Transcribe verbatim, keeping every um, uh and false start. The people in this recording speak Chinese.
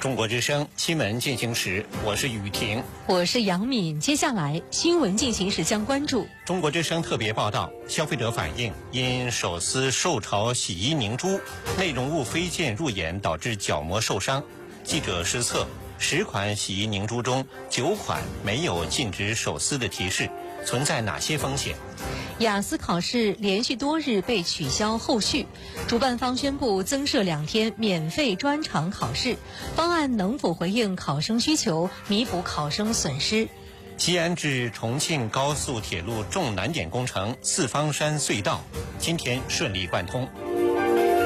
中国之声新闻进行时，我是雨婷， 我是杨敏。接下来新闻进行时将关注中国之声特别报道：消费者反映，因手撕受潮洗衣凝珠，内容物飞溅入眼，导致角膜受伤。记者实测，十款洗衣凝珠中，九款没有禁止手撕的提示，存在哪些风险？ 雅思考试连续多日被取消后续，主办方宣布增设两天免费专场考试，方案能否回应考生需求，弥补考生损失？ 西安至重庆高速铁路重难点工程四方山隧道今天顺利贯通。